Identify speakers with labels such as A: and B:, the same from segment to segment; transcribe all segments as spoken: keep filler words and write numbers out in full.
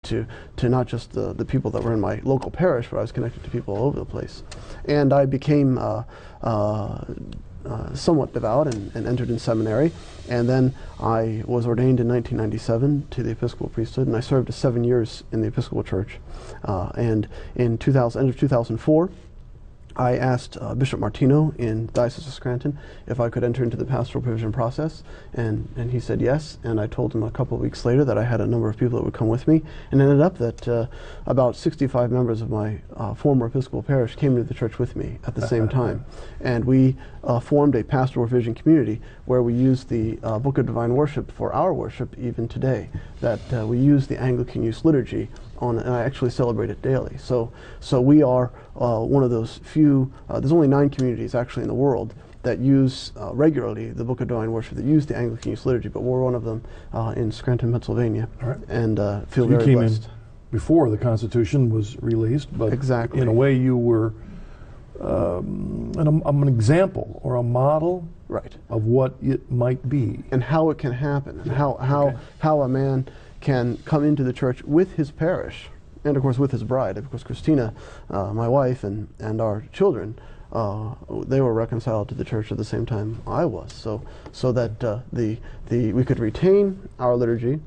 A: to, to not just the, the people that were in my local parish, but I was connected to people all over the place. And I became uh, uh, uh, somewhat devout and, and entered in seminary. And then I was ordained in nineteen ninety-seven to the Episcopal priesthood, and I served seven years in the Episcopal Church. Uh, and in two thousand, end of two thousand four, I asked uh, Bishop Martino in Diocese of Scranton if I could enter into the pastoral provision process, and, and he said yes, and I told him a couple of weeks later that I had a number of people that would come with me, and it ended up that uh, about sixty-five members of my uh, former Episcopal parish came to the church with me at the same time, and we uh, formed a pastoral provision community where we use the uh, Book of Divine Worship for our worship even today, that uh, we use the Anglican Use Liturgy on, and I actually celebrate it daily. So, so we are uh, one of those few, uh, there's only nine communities actually in the world that use uh, regularly the Book of Divine Worship, that use the Anglican Use Liturgy, but we're one of them uh, in Scranton, Pennsylvania,
B: All right.
A: and uh, feel
B: so
A: very
B: you came
A: blessed.
B: in before the Constitution was released, but
A: exactly.
B: in a way you were um, an, um, an example or a model
A: right.
B: of what it might be.
A: And how it can happen, and how, how,
B: Okay.
A: how a man can come into the church with his parish, and of course with his bride. Of course, Christina, uh, my wife, and, and our children, uh, they were reconciled to the church at the same time I was. So, so that uh, the, the, we could retain our liturgy,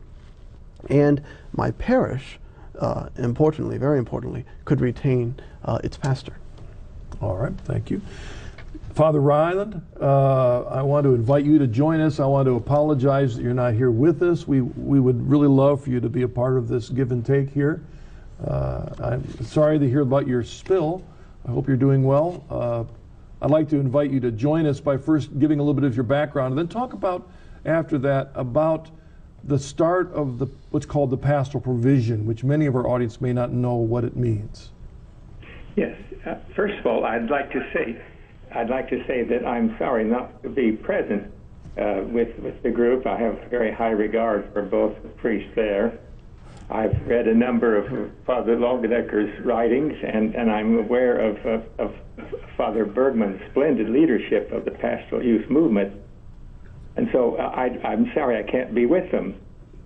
A: and my parish, uh, importantly, very importantly, could retain uh, its pastor.
B: All right, thank you. Father Ryland, uh, I want to invite you to join us. I want to apologize that you're not here with us. We, we would really love for you to be a part of this give and take here. Uh, I'm sorry to hear about your spill. I hope you're doing well. Uh, I'd like to invite you to join us by first giving a little bit of your background, and then talk about, after that, about the start of the what's called the pastoral provision, which many of our audience may not know what it means.
C: Yes. Uh, first of all, I'd like to say I'd like to say that I'm sorry not to be present uh, with, with the group. I have very high regard for both the priests there. I've read a number of Father Longadecker's writings, and, and I'm aware of, of, of Father Bergman's splendid leadership of the pastoral youth movement. And so I, I'm sorry I can't be with them.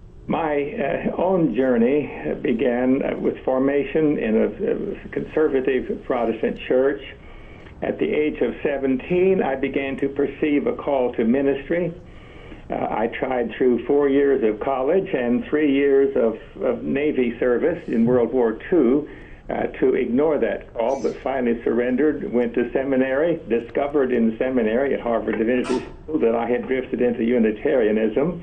C: My uh, own journey began uh, with formation in a, a conservative Protestant church. At the age of seventeen, I began to perceive a call to ministry. Uh, I tried through four years of college and three years of, of Navy service in World War Two uh, to ignore that call, but finally surrendered, went to seminary, discovered in seminary at Harvard Divinity School that I had drifted into Unitarianism.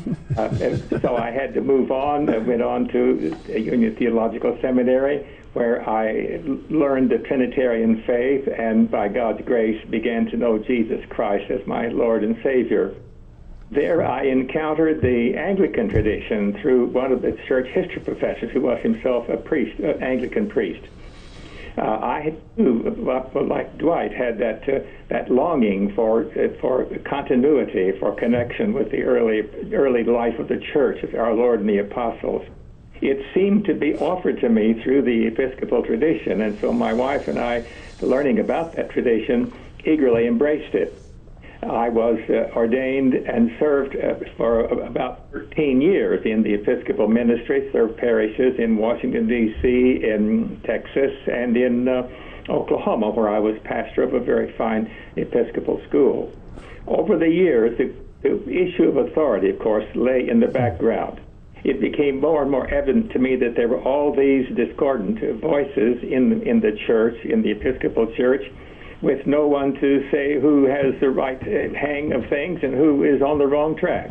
C: uh, so I had to move on. I went on to a Union Theological Seminary, where I learned the Trinitarian faith and, by God's grace, began to know Jesus Christ as my Lord and Savior. There I encountered the Anglican tradition through one of the church history professors who was himself a priest, an Anglican priest. Uh, I, too, like Dwight, had that uh, that longing for uh, for continuity, for connection with the early early life of the church, of our Lord and the apostles. It seemed to be offered to me through the Episcopal tradition, and so my wife and I, learning about that tradition, eagerly embraced it. I was uh, ordained and served uh, for about thirteen years in the Episcopal ministry, served parishes in Washington, D C, in Texas, and in uh, Oklahoma, where I was pastor of a very fine Episcopal school. Over the years, the, the issue of authority, of course, lay in the background. It became more and more evident to me that there were all these discordant voices in, in the church, in the Episcopal church, with no one to say who has the right hang of things and who is on the wrong track.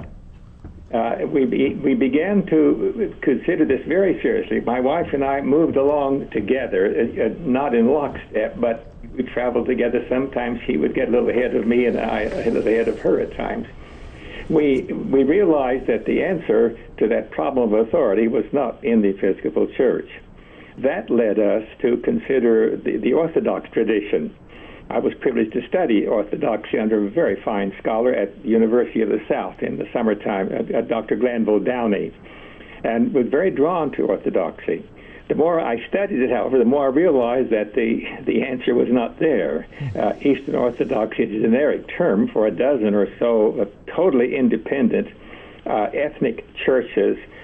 C: Uh, we, be, we began to consider this very seriously. My wife and I moved along together, uh, not in lockstep, but we traveled together. Sometimes she would get a little ahead of me and I a little ahead of her at times. We, we realized that the answer to that problem of authority was not in the Episcopal Church. That led us to consider the, the Orthodox tradition. I was privileged to study Orthodoxy under a very fine scholar at the University of the South in the summertime, uh, Doctor Glanville Downey, and was very drawn to Orthodoxy. The more I studied it, however, the more I realized that the, the answer was not there. Uh, Eastern Orthodoxy is a generic term for a dozen or so of totally independent uh, ethnic churches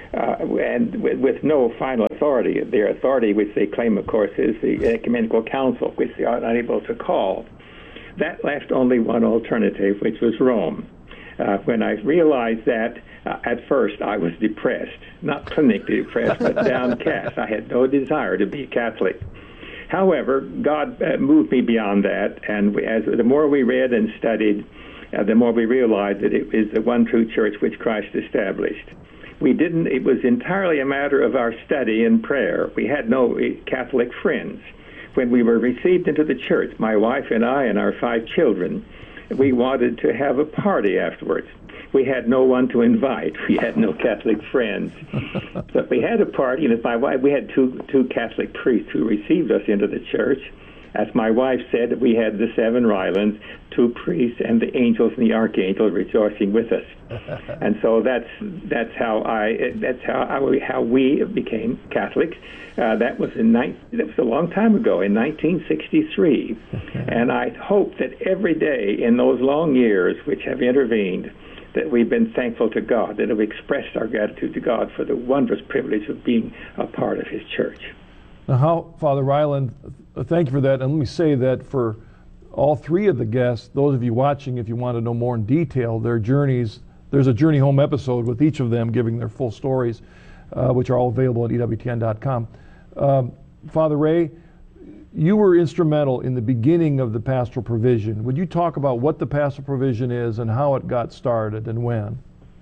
C: uh, and with, with no final authority. Their authority, which they claim, of course, is the Ecumenical Council, which they are unable to call. That left only one alternative, which was Rome. Uh, when I realized that, uh, at first I was depressed, not clinically depressed, but downcast. I had no desire to be Catholic. However, God uh, moved me beyond that, and we, as the more we read and studied, uh, the more we realized that it is the one true church which Christ established. We didn't, it was entirely a matter of our study and prayer. We had no Catholic friends. When we were received into the church, my wife and I and our five children, we wanted to have a party afterwards. We had no one to invite. We had no Catholic friends. But we had a party, and as my wife, we had two two Catholic priests who received us into the church. As my wife said, we had the seven Rylands, two priests, and the angels and the archangel rejoicing with us. And so that's that's how I that's how I, how we became Catholics. Uh, that was in ni- that was a long time ago, in nineteen sixty-three. Okay. And I hope that every day in those long years which have intervened, that we've been thankful to God, that have expressed our gratitude to God for the wondrous privilege of being a part of His church.
B: Now, how, Father Ryland, thank you for that. And let me say that for all three of the guests, those of you watching, if you want to know more in detail, their journeys, there's a Journey Home episode with each of them giving their full stories, uh, which are all available at E W T N dot com. Um, Father Ray, you were instrumental in the beginning of the pastoral provision. Would you talk about what the pastoral provision is and how it got started and when?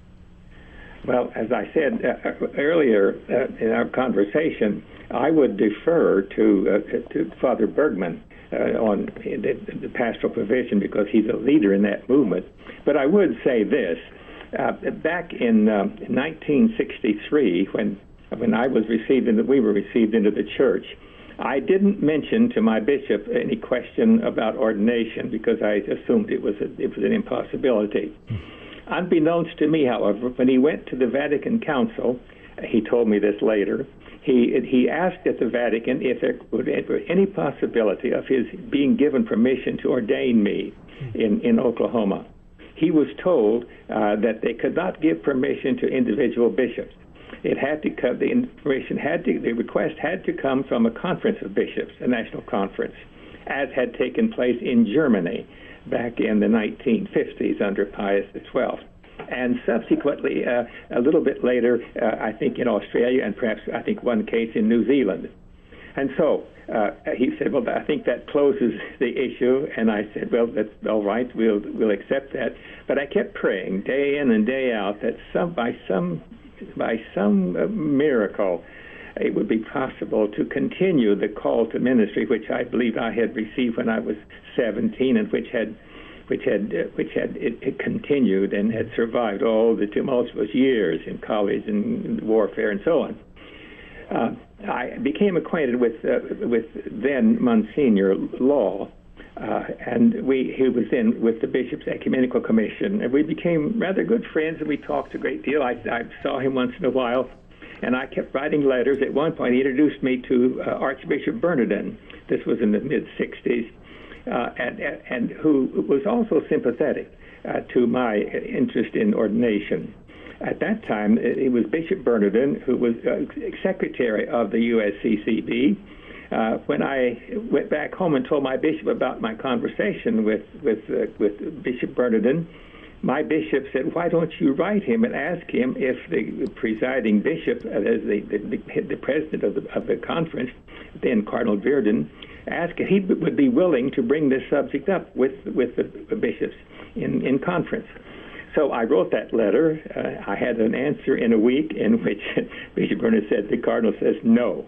C: Well, as I said uh, earlier uh, in our conversation, I would defer to uh, to Father Bergman uh, on the, the pastoral provision because he's a leader in that movement. But I would say this: uh, back in uh, nineteen sixty-three, when when I was received into, we were received into the church, I didn't mention to my bishop any question about ordination because I assumed it was a, it was an impossibility. Unbeknownst to me, however, when he went to the Vatican Council, he told me this later, he he asked at the Vatican if there would be any possibility of his being given permission to ordain me in, in Oklahoma. He was told uh, that they could not give permission to individual bishops. It had to come, the information had to, the request had to come from a conference of bishops, a national conference, as had taken place in Germany back in the nineteen fifties under Pius the twelfth. And subsequently, uh, a little bit later, uh, I think in Australia, and perhaps I think one case in New Zealand. And so uh, he said, well, I think that closes the issue. And I said, well, that's all right, we'll we'll accept that. But I kept praying day in and day out that some by some by some uh, miracle, it would be possible to continue the call to ministry, which I believe I had received when I was seventeen, and which had, which had, uh, which had it, it continued and had survived all the tumultuous years in college and warfare and so on. Uh, I became acquainted with uh, with then Monsignor Law, uh, and we he was in with the Bishop's Ecumenical Commission, and we became rather good friends, and we talked a great deal. I, I saw him once in a while. And I kept writing letters. At one point, he introduced me to uh, Archbishop Bernardin. This was in the mid sixties, uh, and, and who was also sympathetic uh, to my interest in ordination. At that time, it was Bishop Bernardin, who was uh, secretary of the U S C C B. Uh, when I went back home and told my bishop about my conversation with with uh, with Bishop Bernardin, my bishop said, why don't you write him and ask him if the presiding bishop, as the, the, the president of the, of the conference, then Cardinal Virden, asked if he would be willing to bring this subject up with, with the bishops in, in conference. So I wrote that letter. Uh, I had an answer in a week in which Bishop Bernard said, the Cardinal says no.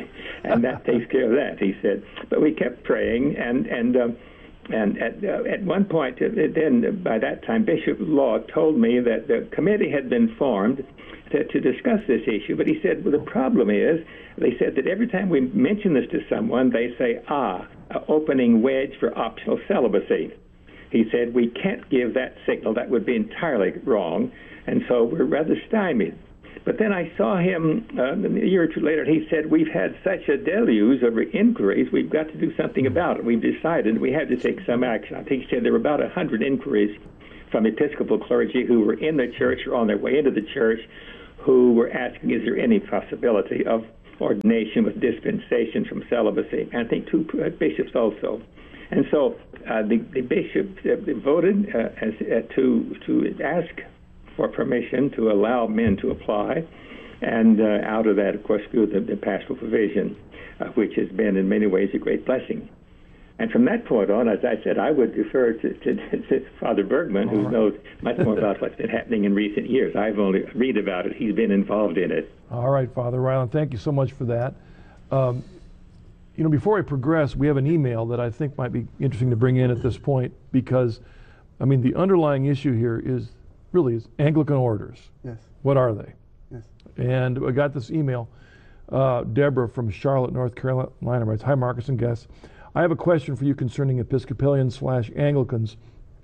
C: And that takes care of that, he said. But we kept praying, and, and um, And at, uh, at one point, uh, then by that time, Bishop Law told me that the committee had been formed to, to discuss this issue. But he said, well, the problem is, they said that every time we mention this to someone, they say, ah, a opening wedge for optional celibacy. He said, we can't give that signal. That would be entirely wrong. And so we're rather stymied. But then I saw him uh, a year or two later, and he said, we've had such a deluge of inquiries, we've got to do something about it. We've decided we had to take some action. I think he said there were about one hundred inquiries from Episcopal clergy who were in the church or on their way into the church who were asking, is there any possibility of ordination with dispensation from celibacy? And I think two uh, bishops also. And so uh, the, the bishops uh, voted uh, as, uh, to, to ask for permission to allow men to apply. And uh, out of that, of course, grew the, the pastoral provision, uh, which has been in many ways a great blessing. And from that point on, as I said, I would defer to, to, to Father Bergman, who right. knows much more about what's been happening in recent years. I've only read about it. He's been involved in it.
B: All right, Father Ryland, thank you so much for that. Um, you know, before I progress, we have an email that I think might be interesting to bring in at this point because, I mean, the underlying issue here is really is Anglican orders.
A: Yes.
B: What are they?
A: Yes.
B: And I got this email. Uh, Deborah from Charlotte, North Carolina writes, "Hi, Marcus and guests. I have a question for you concerning Episcopalians slash Anglicans.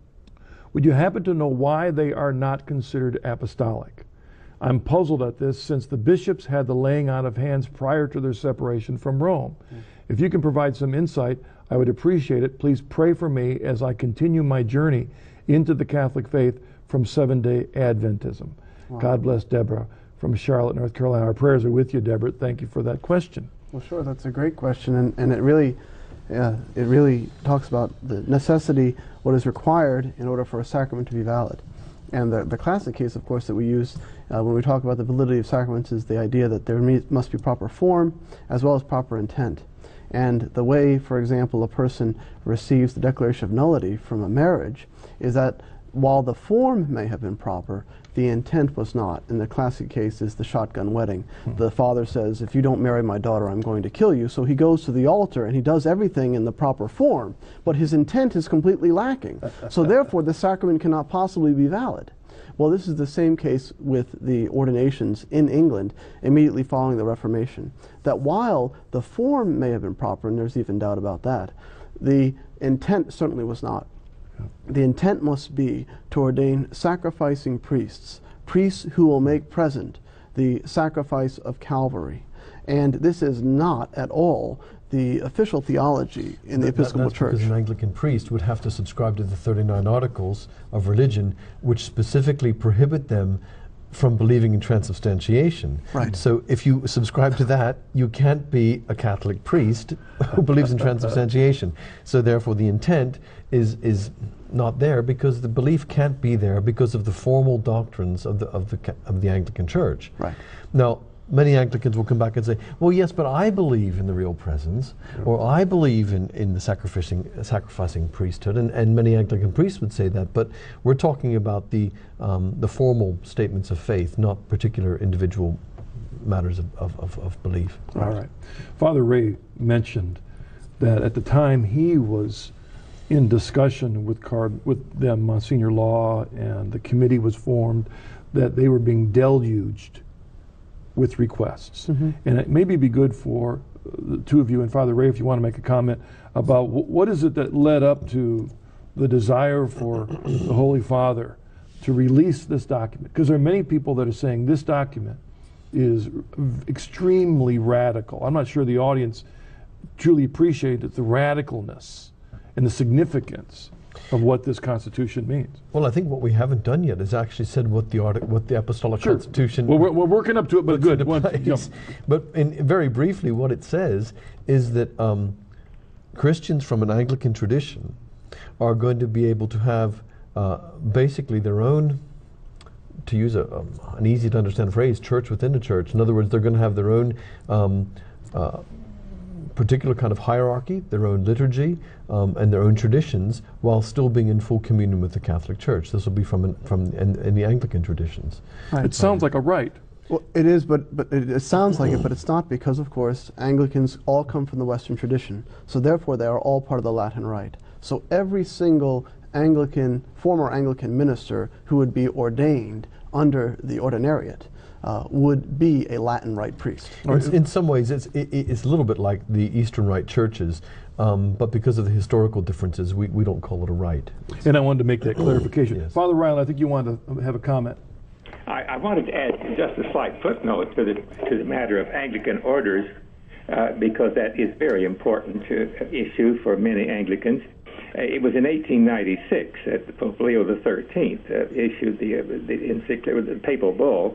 B: Would you happen to know why they are not considered apostolic? I'm puzzled at this since the bishops had the laying on of hands prior to their separation from Rome. Mm. If you can provide some insight, I would appreciate it. Please pray for me as I continue my journey into the Catholic faith from Seventh-day Adventism." Wow. God bless, Deborah from Charlotte, North Carolina. Our prayers are with you, Deborah. Thank you for that question.
A: Well, sure, that's a great question, and, and it really Yeah, it really talks about the necessity, what is required in order for a sacrament to be valid. And the, the classic case, of course, that we use uh, when we talk about the validity of sacraments is the idea that there must be proper form as well as proper intent. And the way, for example, a person receives the declaration of nullity from a marriage is that while the form may have been proper, the intent was not. In the classic case is the shotgun wedding. Hmm. The father says, if you don't marry my daughter, I'm going to kill you. So he goes to the altar and he does everything in the proper form, but his intent is completely lacking. So therefore, the sacrament cannot possibly be valid. Well, this is the same case with the ordinations in England immediately following the Reformation. That while the form may have been proper, and there's even doubt about that, the intent certainly was not. The intent must be to ordain sacrificing priests, priests who will make present the sacrifice of Calvary. And this is not at all the official theology in the
D: that,
A: Episcopal
D: that's
A: Church.
D: Because an Anglican priest would have to subscribe to the thirty-nine Articles of Religion, which specifically prohibit them from believing in transubstantiation.
A: Right.
D: So if you subscribe to that, you can't be a Catholic priest who believes in transubstantiation. So therefore the intent is is not there because the belief can't be there because of the formal doctrines of the of the of the Anglican Church.
A: Right.
D: Now, many Anglicans will come back and say, well, yes, but I believe in the real presence, or I believe in, in the sacrificing, sacrificing priesthood, and, and many Anglican priests would say that, but we're talking about the, um, the formal statements of faith, not particular individual matters of, of, of, of belief.
B: All right. Father Ray mentioned that at the time he was in discussion with, Card with them, Monsignor Law, and the committee was formed, that they were being deluged with requests. Mm-hmm. And it maybe be good for the two of you and Father Ray, if you want to make a comment about w what is it that led up to the desire for the Holy Father to release this document? Because there are many people that are saying this document is extremely radical. I'm not sure the audience truly appreciated the radicalness and the significance of what this Constitution means.
D: Well, I think what we haven't done yet is actually said what the artic what the Apostolic
B: sure.
D: Constitution.
B: Well, we're, we're working up to it, but good. One, you know.
D: But in, very briefly, what it says is that um, Christians from an Anglican tradition are going to be able to have uh, basically their own, to use a, um, an easy to understand phrase, church within a church. In other words, they're going to have their own um, uh, particular kind of hierarchy, their own liturgy, um, and their own traditions, while still being in full communion with the Catholic Church. This will be from an, from in, in the Anglican traditions.
B: Right. It sounds like a right.
A: Well, it is, but but it, it sounds like it, but it's not, because of course Anglicans all come from the Western tradition, so therefore they are all part of the Latin Rite. So every single Anglican, former Anglican minister who would be ordained under the ordinariate Uh, would be a Latin Rite priest.
D: In, in some ways, it's it, it's a little bit like the Eastern Rite churches, um, but because of the historical differences, we, we don't call it a rite.
B: And I wanted to make that clarification.
D: Yes.
B: Father Ryle, I think you wanted to have a comment.
C: I, I wanted to add just a slight footnote to the to the matter of Anglican orders, uh, because that is very important to issue for many Anglicans. Uh, it was in eighteen ninety-six that Pope Leo the thirteenth uh, issued the uh, the encyclical, the papal bull,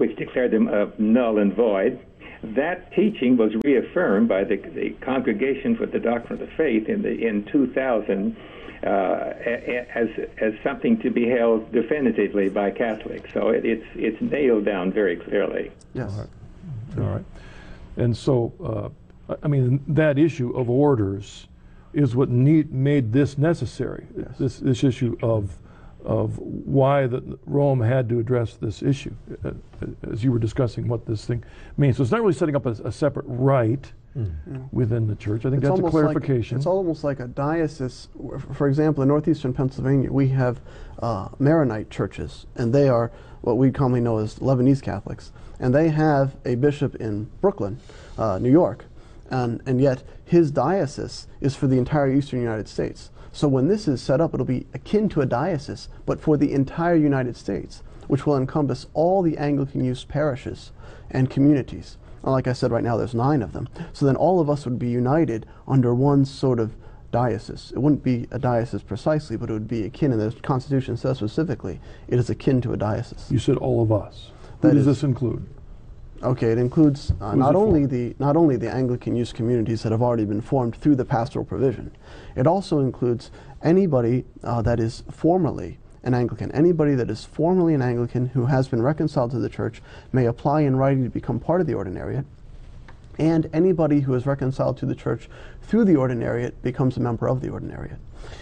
C: which declared them uh, null and void. That teaching was reaffirmed by the, the Congregation for the Doctrine of the Faith in the in two thousand uh, as as something to be held definitively by Catholics. So it, it's it's nailed down very clearly.
A: Yes.
B: All right. All right. And so, uh, I mean, that issue of orders is what need, made this necessary.
A: Yes.
B: This this issue of of why the, Rome had to address this issue, uh, as you were discussing what this thing means. So it's not really setting up a, a separate rite mm. within the church. I think
A: It's
B: that's a
A: almost like-
B: clarification.
A: it's almost like a diocese. For example, in northeastern Pennsylvania, we have uh, Maronite churches, and they are what we commonly know as Lebanese Catholics. And they have a bishop in Brooklyn, uh, New York, and, and yet his diocese is for the entire eastern United States. So when this is set up, it'll be akin to a diocese, but for the entire United States, which will encompass all the Anglican use parishes and communities. And like I said, right now there's nine of them. So then all of us would be united under one sort of diocese. It wouldn't be a diocese precisely, but it would be akin, and the Constitution says specifically, it is akin to a diocese.
B: You said all of us. Who
A: That
B: does
A: is-
B: this include?
A: Okay, it includes uh,
B: Who's
A: not
B: it
A: only
B: for?
A: the not only the Anglican youth communities that have already been formed through the pastoral provision. It also includes anybody uh, that is formerly an Anglican. Anybody that is formerly an Anglican who has been reconciled to the church may apply in writing to become part of the ordinariate. And anybody who is reconciled to the church through the ordinariate becomes a member of the ordinariate.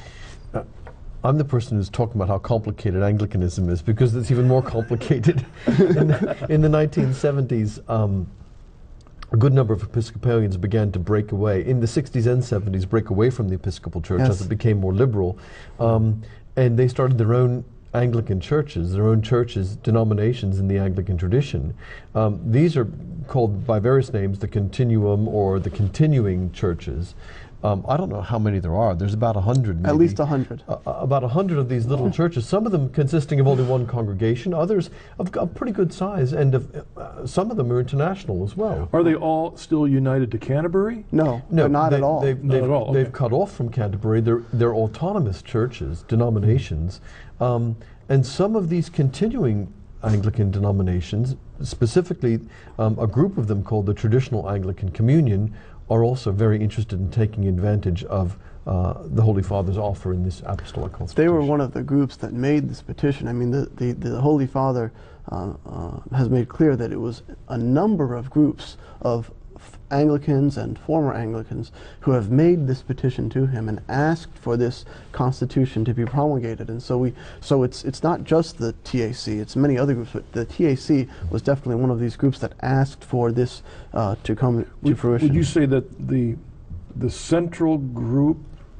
D: I'm the person who's talking about how complicated Anglicanism is, because it's even more complicated. in, the, in the nineteen seventies, um, a good number of Episcopalians began to break away, in the sixties and seventies, break away from the Episcopal Church
A: Yes.
D: as it became more liberal. Um, and they started their own Anglican churches, their own churches, denominations in the Anglican tradition. Um, these are called by various names the Continuum or the Continuing Churches. Um, I don't know how many there are. There's about a hundred.
A: At least a hundred.
D: Uh, about a hundred of these little churches, some of them consisting of only one congregation, others of, of pretty good size, and of, uh, some of them are international as well.
B: Are they all still united to Canterbury?
A: No,
D: No,
A: but not
D: they,
A: at all.
D: They've,
B: Not
D: they've,
B: at all,
D: they've
B: okay.
D: cut off from Canterbury. They're, they're autonomous churches, denominations. Um, and some of these continuing Anglican denominations, specifically um, a group of them called the Traditional Anglican Communion, are also very interested in taking advantage of uh, the Holy Father's offer in this apostolic constitution.
A: They were one of the groups that made this petition. I mean, the, the, the Holy Father uh, uh, has made clear that it was a number of groups of f- Anglicans and former Anglicans who have made this petition to him and asked for this constitution to be promulgated. And so we, so it's it's not just the T A C; it's many other groups. But the T A C was definitely one of these groups that asked for this uh, to come to
B: Would,
A: fruition.
B: would you say that the the central group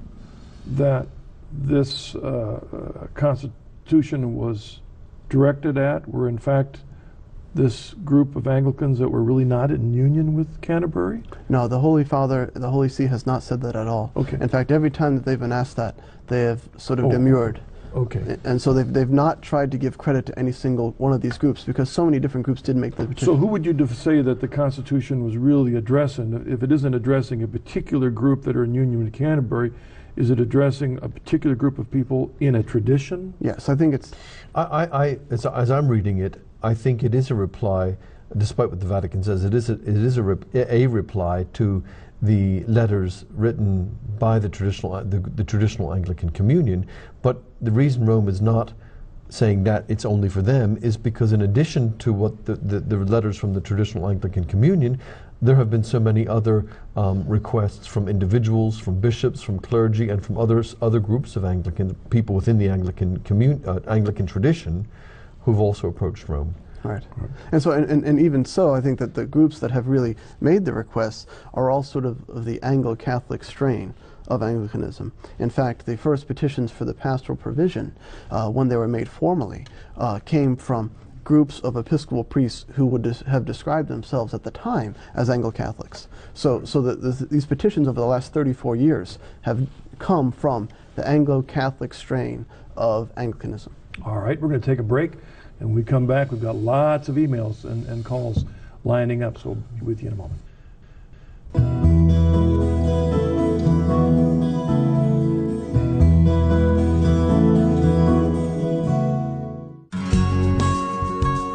B: that this uh, uh, Constitution was directed at were in fact this group of Anglicans that were really not in union with Canterbury?
A: No, the Holy Father, the Holy See has not said that at all.
B: Okay.
A: In fact, every time that they've been asked that, they have sort of
B: Oh.
A: demurred.
B: Okay.
A: And so they've, they've not tried to give credit to any single one of these groups, because so many different groups did make the petition.
B: So who would you def- say that the Constitution was really addressing? If it isn't addressing a particular group that are in union with Canterbury, is it addressing a particular group of people in a tradition?
A: Yes, I think it's,
D: I, I, I as, as I'm reading it, I think it is a reply, despite what the Vatican says, it is a, it is a, rep, a reply to the letters written by the traditional the, the traditional Anglican Communion. But the reason Rome is not saying that it's only for them is because, in addition to what the, the, the letters from the traditional Anglican Communion, there have been so many other um, requests from individuals, from bishops, from clergy, and from others, other groups of Anglican people within the Anglican commun, uh, Anglican tradition, who've also approached Rome.
A: right. And so, and, and, and even so, I think that the groups that have really made the requests are all sort of, of the Anglo-Catholic strain of Anglicanism. In fact, the first petitions for the pastoral provision, uh, when they were made formally, uh, came from groups of Episcopal priests who would des- have described themselves at the time as Anglo-Catholics. So, so that the, these petitions over the last thirty-four years have come from the Anglo-Catholic strain of Anglicanism.
B: All right, we're going to take a break, and when we come back, we've got lots of emails and, and calls lining up, so we'll be with you in a moment.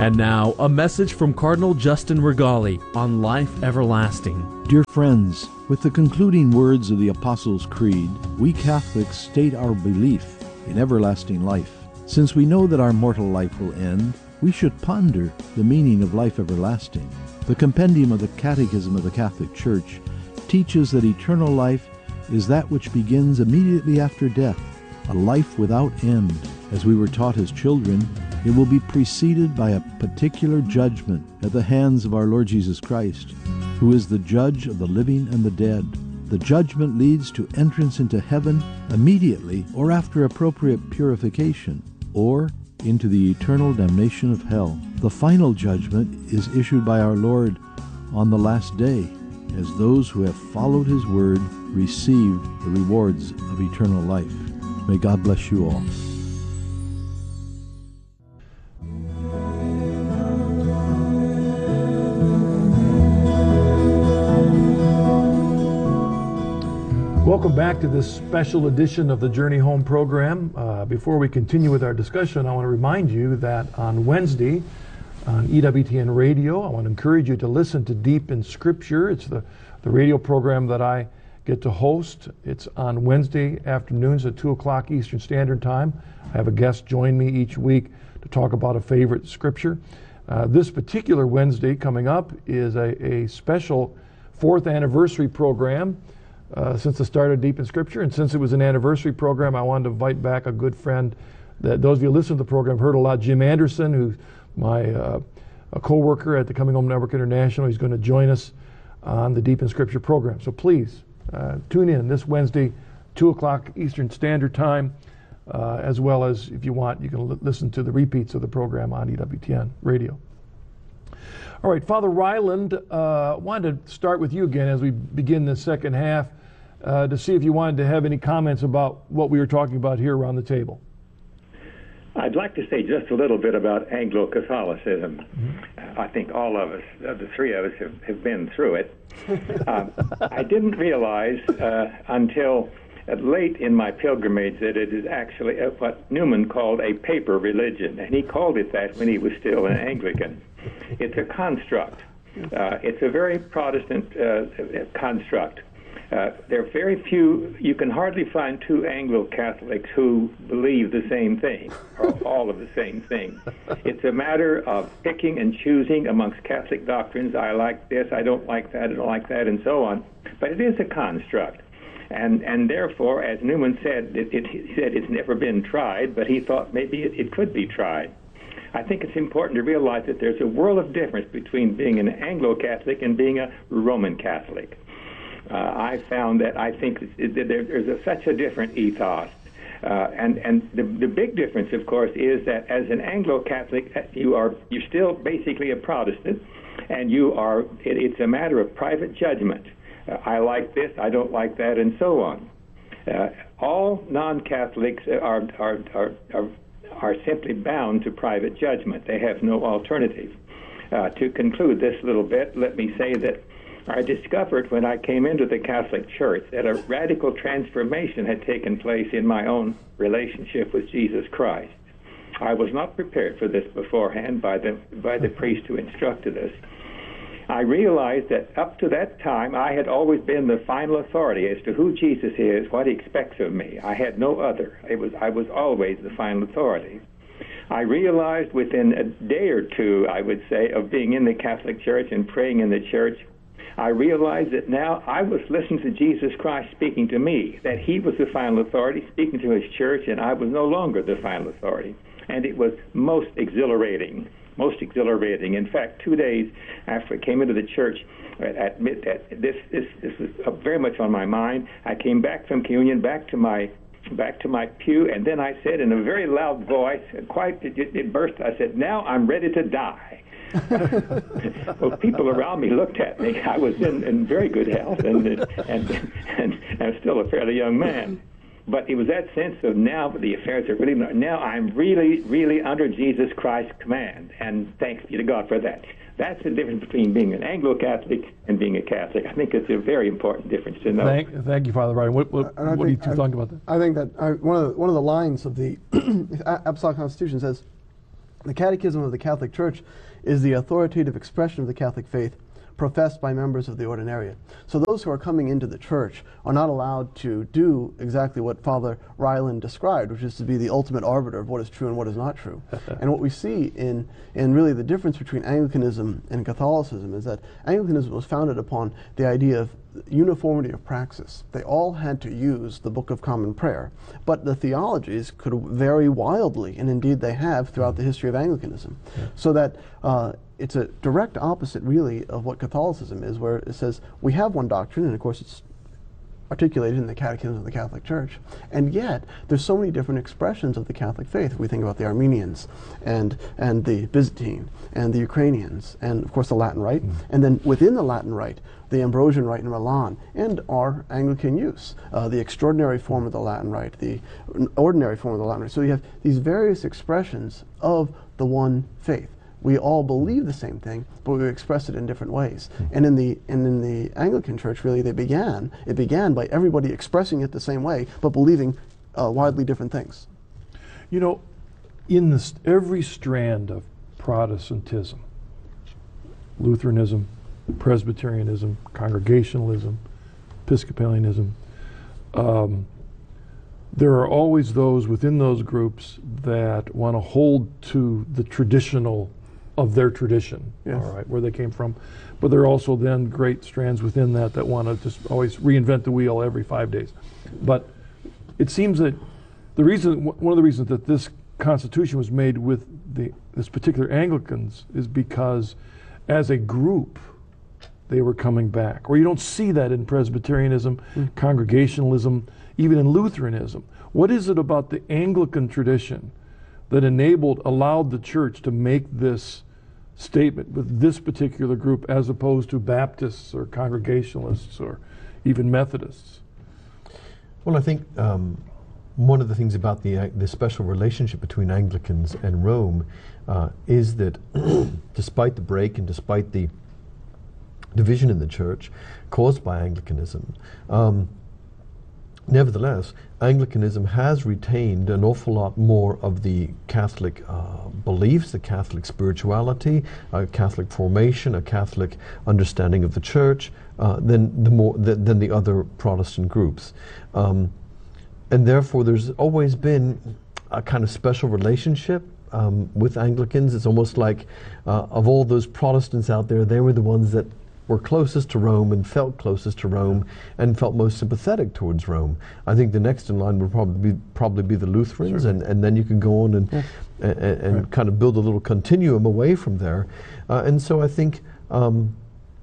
E: And now, a message from Cardinal Justin Regali on life everlasting.
F: Dear friends, with the concluding words of the Apostles' Creed, we Catholics state our belief in everlasting life. Since we know that our mortal life will end, we should ponder the meaning of life everlasting. The compendium of the Catechism of the Catholic Church teaches that eternal life is that which begins immediately after death, a life without end. As we were taught as children, it will be preceded by a particular judgment at the hands of our Lord Jesus Christ, who is the judge of the living and the dead. The judgment leads to entrance into heaven immediately or after appropriate purification, or into the eternal damnation of hell. The final judgment is issued by our Lord on the last day, as those who have followed his word receive the rewards of eternal life. May God bless you all.
B: Welcome back to this special edition of the Journey Home program. Uh, before we continue with our discussion, I want to remind you that on Wednesday on E W T N Radio, I want to encourage you to listen to Deep in Scripture. It's the, the radio program that I get to host. It's on Wednesday afternoons at two o'clock Eastern Standard Time. I have a guest join me each week to talk about a favorite scripture. Uh, this particular Wednesday coming up is a, a special fourth anniversary program Uh, since the start of Deep in Scripture, and since it was an anniversary program, I wanted to invite back a good friend that those of you who listen to the program heard a lot, Jim Anderson, who's my uh, a co-worker at the Coming Home Network International. He's going to join us on the Deep in Scripture program. So please uh, tune in this Wednesday, two o'clock Eastern Standard Time, uh, as well as, if you want, you can l- listen to the repeats of the program on E W T N Radio. All right, Father Ryland, uh, wanted to start with you again as we begin the second half uh, to see if you wanted to have any comments about what we were talking about here around the table.
C: I'd like to say just a little bit about Anglo-Catholicism. Mm-hmm. I think all of us, uh, the three of us, have, have been through it. um, I didn't realize uh, until uh, late in my pilgrimage that it is actually uh, what Newman called a paper religion, and he called it that when he was still an Anglican. It's a construct. Uh, it's a very Protestant uh, construct. Uh, there are very few, you can hardly find two Anglo-Catholics who believe the same thing, or all of the same thing. It's a matter of picking and choosing amongst Catholic doctrines. I like this, I don't like that, I don't like that, and so on. But it is a construct. And and therefore, as Newman said, it, it, he said it's never been tried, but he thought maybe it, it could be tried. I think it's important to realize that there's a world of difference between being an Anglo-Catholic and being a Roman Catholic. Uh, I found that I think that there's a, such a different ethos. Uh, and and the, the big difference, of course, is that as an Anglo-Catholic, you are you're still basically a Protestant, and you are it, it's a matter of private judgment. Uh, I like this, I don't like that, and so on. Uh, all non-Catholics are are are, are are simply bound to private judgment. They have no alternative. Uh, to conclude this little bit, let me say that I discovered when I came into the Catholic Church that a radical transformation had taken place in my own relationship with Jesus Christ. I was not prepared for this beforehand by the by the priest who instructed us. I realized that up to that time I had always been the final authority as to who Jesus is, what he expects of me. I had no other. It was I was always the final authority. I realized within a day or two, I would say, of being in the Catholic Church and praying in the church, I realized that now I was listening to Jesus Christ speaking to me, that he was the final authority speaking to his church, and I was no longer the final authority. And it was most exhilarating. Most exhilarating. In fact, two days after I came into the church, at, at, at this, this this was very much on my mind. I came back from communion, back to my back to my pew, and then I said in a very loud voice, quite it, it burst. I said, "Now I'm ready to die." Well, people around me looked at me. I was in, in very good health, and and and and still a fairly young man. But it was that sense of now the affairs are really, now I'm really, really under Jesus Christ's command. And thanks be to God for that. That's the difference between being an Anglo-Catholic and being a Catholic. I think it's a very important difference to know.
B: Thank, thank you, Father Ryan. What, what, what do you two think about that?
A: I think that I, one, of the, one of the lines of the Apostolic Constitution says, The Catechism of the Catholic Church is the authoritative expression of the Catholic faith professed by members of the Ordinariate. So those who are coming into the church are not allowed to do exactly what Father Ryland described, which is to be the ultimate arbiter of what is true and what is not true. And what we see in, in really the difference between Anglicanism and Catholicism is that Anglicanism was founded upon the idea of uniformity of praxis. They all had to use the Book of Common Prayer, but the theologies could vary wildly, and indeed they have throughout the history of Anglicanism. Yeah. So that uh, it's a direct opposite, really, of what Catholicism is, where it says we have one doctrine, and of course it's articulated in the Catechism of the Catholic Church, and yet there's so many different expressions of the Catholic faith. If we think about the Armenians and and the Byzantine and the Ukrainians and of course the Latin Rite, mm. and then within the Latin Rite, the Ambrosian Rite in Milan, and our Anglican use, uh, the extraordinary form of the Latin Rite, the ordinary form of the Latin Rite. So you have these various expressions of the one faith. We all believe the same thing, but we express it in different ways. And in the and in the Anglican Church, really, they began. It began by everybody expressing it the same way, but believing uh, widely different things.
B: You know, in this, every strand of Protestantism, Lutheranism, Presbyterianism, Congregationalism, Episcopalianism, um, there are always those within those groups that want to hold to the traditional of their tradition, yes. all right, where they came from. But there are also then great strands within that that want to just always reinvent the wheel every five days. But it seems that the reason, one of the reasons that this Constitution was made with the this particular Anglicans is because as a group, they were coming back. Or you don't see that in Presbyterianism, mm. Congregationalism, even in Lutheranism. What is it about the Anglican tradition that enabled, allowed the church to make this statement with this particular group as opposed to Baptists or Congregationalists or even Methodists?
D: Well, I think um, one of the things about the, uh, the special relationship between Anglicans and Rome uh, is that despite the break and despite the division in the church caused by Anglicanism, um, nevertheless, Anglicanism has retained an awful lot more of the Catholic uh, beliefs, the Catholic spirituality, a Catholic formation, a Catholic understanding of the church uh, than the more th than the other Protestant groups, um, and therefore there's always been a kind of special relationship um, with Anglicans. It's almost like uh, of all those Protestants out there, they were the ones that were closest to Rome and felt closest to Rome and felt most sympathetic towards Rome. I think the next in line would probably be, probably be the Lutherans, sure. and, and then you can go on and, yes. and, and right. kind of build a little continuum away from there. Uh, and so I think um,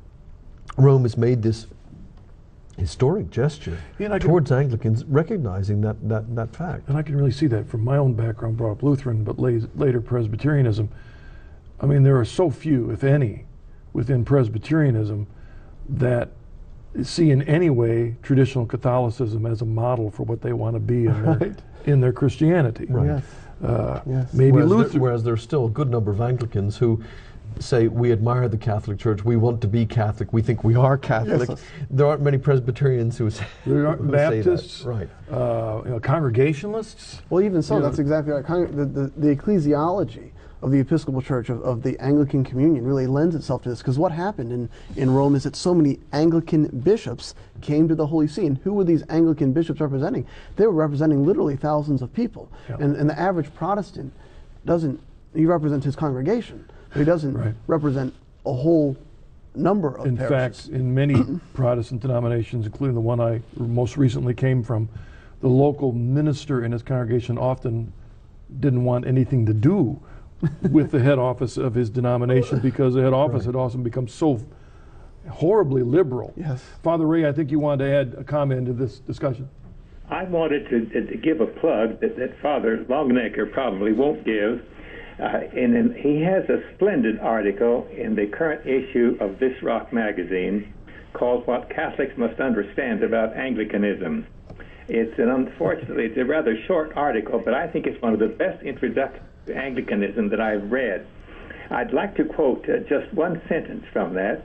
D: Rome has made this historic gesture yeah, towards can, Anglicans, recognizing that, that, that fact.
B: And I can really see that from my own background, brought up Lutheran, but la later Presbyterianism. I mean, there are so few, if any, within Presbyterianism that see in any way traditional Catholicism as a model for what they want to be in their, right. in their Christianity.
D: Right.
A: Yes.
B: Uh,
A: yes.
B: Maybe
D: whereas
B: Luther.
D: There, whereas there's still a good number of Anglicans who say we admire the Catholic Church, we want to be Catholic, we think we are Catholic.
A: Yes.
D: There aren't many Presbyterians who say,
B: there are
D: who
B: Baptists,
D: say that. Right.
B: Uh, you know, Congregationalists.
A: Well, even so,
B: you
A: that's
B: know.
A: exactly right. Con the, the, the ecclesiology of the Episcopal Church, of, of the Anglican Communion, really lends itself to this, because what happened in, in Rome is that so many Anglican bishops came to the Holy See. And who were these Anglican bishops representing? They were representing literally thousands of people. Yeah. And, and the average Protestant doesn't, he represents his congregation, but he doesn't right. represent a whole number of
B: in
A: parishes.
B: fact, in many Protestant denominations, including the one I most recently came from, the local minister in his congregation often didn't want anything to do with the head office of his denomination, because the head office right. had also become so horribly liberal.
A: Yes.
B: Father Ray, I think you wanted to add a comment to this discussion.
C: I wanted to, to give a plug that, that Father Longenecker probably won't give. Uh, and, and he has a splendid article in the current issue of This Rock magazine called What Catholics Must Understand About Anglicanism. It's an, unfortunately, it's a rather short article, but I think it's one of the best introductions to Anglicanism that I've read. I'd like to quote uh, just one sentence from that.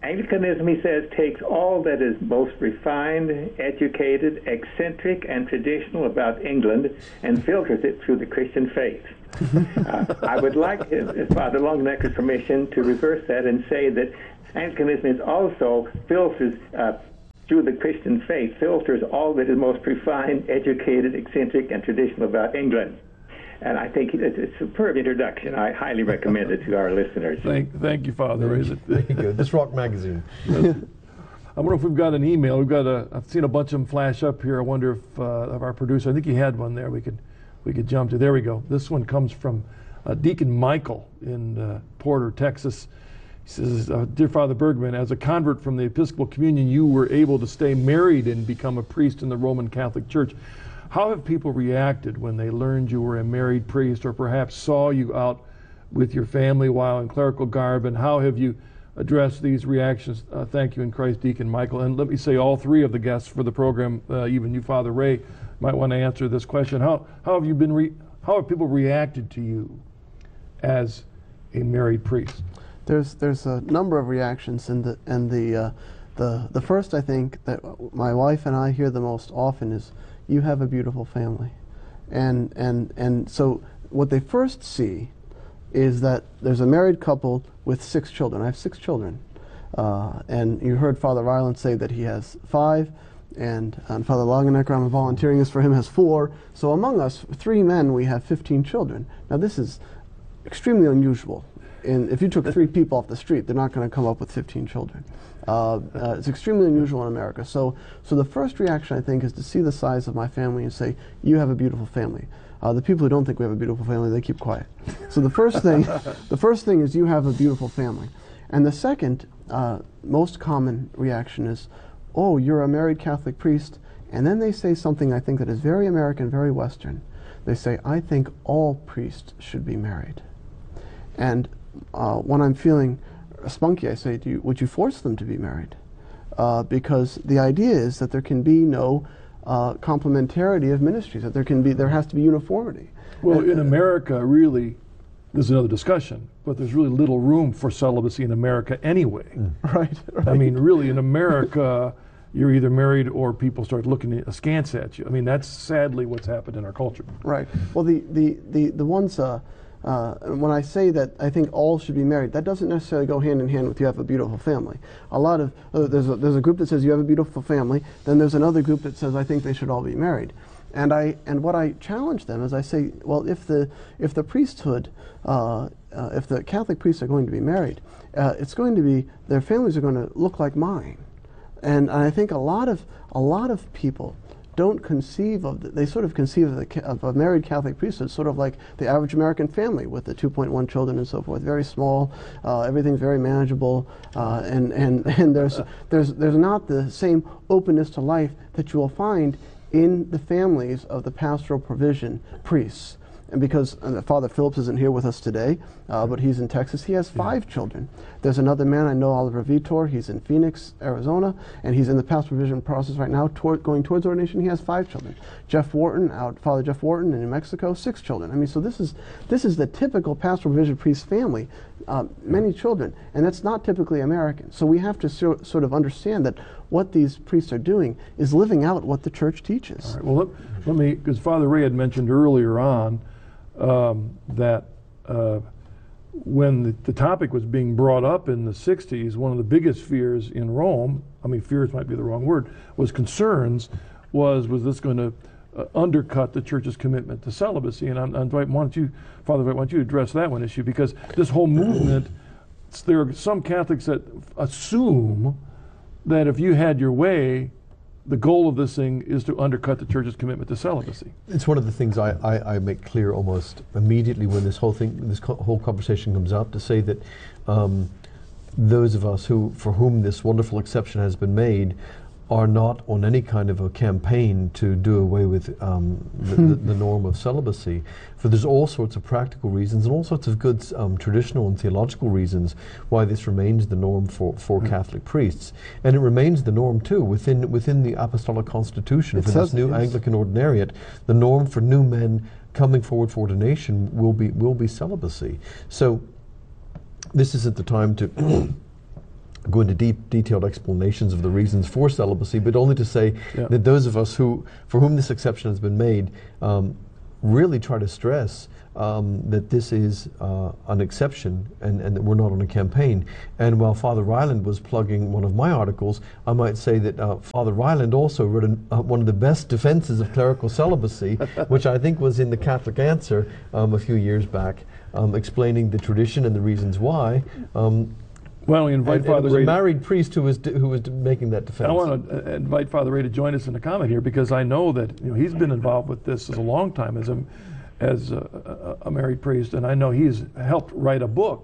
C: Anglicanism, he says, takes all that is most refined, educated, eccentric, and traditional about England and filters it through the Christian faith. uh, I would like uh, Father Longenecker's permission to reverse that and say that Anglicanism is also filters uh, through the Christian faith, filters all that is most refined, educated, eccentric, and traditional about England. And I think it's a superb introduction. I highly recommend it to our listeners.
B: Thank, thank you, Father. Is it?
D: There you go. This Rock Magazine.
B: I wonder if we've got an email. We've got a. I've seen a bunch of them flash up here. I wonder if uh, of our producer. I think he had one there. We could, we could jump to. There we go. This one comes from uh, Deacon Michael in uh, Porter, Texas. He says, uh, "Dear Father Bergman, as a convert from the Episcopal Communion, you were able to stay married and become a priest in the Roman Catholic Church. How have people reacted when they learned you were a married priest, or perhaps saw you out with your family while in clerical garb, and how have you addressed these reactions? Uh, thank you in Christ, Deacon Michael." And let me say, all three of the guests for the program, uh, even you, Father Ray, might want to answer this question. How how have you been? Re- how have people reacted to you as a married priest?
A: There's there's a number of reactions, and the and the uh, the the first, I think, that my wife and I hear the most often is, "You have a beautiful family," and and and so what they first see is that there's a married couple with six children. I have six children, uh, and you heard Father Ryland say that he has five, and, and Father Longenecker, I'm volunteering this for him, has four. So among us, three men, we have fifteen children. Now this is extremely unusual. And if you took three people off the street, they're not going to come up with fifteen children. Uh, uh, it's extremely unusual in America. So, so the first reaction, I think, is to see the size of my family and say, "You have a beautiful family." Uh, the people who don't think we have a beautiful family, they keep quiet. So the first thing, the first thing is, "You have a beautiful family," and the second, uh, most common reaction is, "Oh, you're a married Catholic priest," and then they say something I think that is very American, very Western. They say, "I think all priests should be married," and Uh, when I'm feeling spunky, I say, Do you, would you force them to be married? Uh, because the idea is that there can be no uh, complementarity of ministries, that there can be, there has to be uniformity.
B: Well,
A: and,
B: in
A: uh,
B: America, really, there's another discussion, but there's really little room for celibacy in America anyway.
A: Mm. Right, right.
B: I mean, really, in America, you're either married or people start looking askance at you. I mean, that's sadly what's happened in our culture.
A: Right. Well, the, the, the, the ones, uh, Uh, when I say that I think all should be married, that doesn't necessarily go hand in hand with "you have a beautiful family." A lot of uh, there's a, there's a group that says "you have a beautiful family," then there's another group that says "I think they should all be married." And I and what I challenge them is I say, well, if the if the priesthood, uh, uh, if the Catholic priests are going to be married, uh, it's going to be, their families are going to look like mine, and, and I think a lot of a lot of people don't conceive of, the, they sort of conceive of, the, of a married Catholic priesthood sort of like the average American family with the two point one children and so forth, very small, uh, everything's very manageable, uh, and, and, and there's, there's, there's not the same openness to life that you will find in the families of the pastoral provision priests. And because uh, Father Phillips isn't here with us today, uh, but he's in Texas, he has five yeah. children. There's another man I know, Oliver Vitor, he's in Phoenix, Arizona, and he's in the pastoral provision process right now, toward, going towards ordination. He has five children. Jeff Wharton, out, Father Jeff Wharton in New Mexico, six children. I mean, so this is this is the typical pastoral provision priest family, uh, many children, and that's not typically American. So we have to so, sort of understand that what these priests are doing is living out what the church teaches.
B: All right, well, let, let me, because Father Ray had mentioned earlier on, Um, that uh, when the, the topic was being brought up in the sixties, one of the biggest fears in Rome, I mean, fears might be the wrong word, was concerns, was was this going to uh, undercut the church's commitment to celibacy? And I'm, I'm, why don't you, Father, why don't you address that one issue? Because this whole movement, there are some Catholics that assume that if you had your way, the goal of this thing is to undercut the church's commitment to celibacy.
D: It's one of the things I, I, I make clear almost immediately when this whole thing, this co- whole conversation comes up, to say that um, those of us who, for whom this wonderful exception has been made, are not on any kind of a campaign to do away with um, the, the, the norm of celibacy. For there's all sorts of practical reasons and all sorts of good um, traditional and theological reasons why this remains the norm for, for mm. Catholic priests. And it remains the norm too within within the Apostolic Constitution.
A: It
D: for this new
A: yes.
D: Anglican ordinariate, the norm for new men coming forward for ordination will be will be celibacy. So this isn't the time to go into deep, detailed explanations of the reasons for celibacy, but only to say
B: Yeah.
D: that those of us who, for whom this exception has been made, um, really try to stress um, that this is uh, an exception and, and that we're not on a campaign. And while Father Ryland was plugging one of my articles, I might say that uh, Father Ryland also wrote an, uh, one of the best defenses of clerical celibacy, which I think was in the Catholic Answer um, a few years back, um, explaining the tradition and the reasons why. Um,
B: Why don't we invite
D: and, and
B: Father
D: it was
B: Ray
D: a
B: to-
D: married priest who was d- who was d- making that defense.
B: I want to uh, invite Father Ray to join us in the comment here, because I know that you know he's been involved with this as a long time as a as a, a, a married priest, and I know he's helped write a book